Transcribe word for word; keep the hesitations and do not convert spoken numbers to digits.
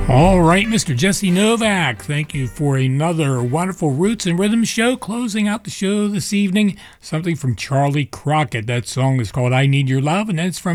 All right, Mister Jesse Novak, thank you for another wonderful Roots and Rhythm show. Closing out the show this evening, something from Charlie Crockett. That song is called I Need Your Love, and that's from